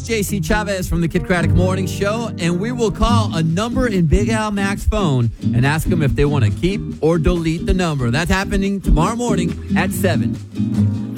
JC Chavez from the Kid Craddock Morning Show, and we will call a number in Big Al Mac's phone and ask them if they want to keep or delete the number. That's happening tomorrow morning at 7.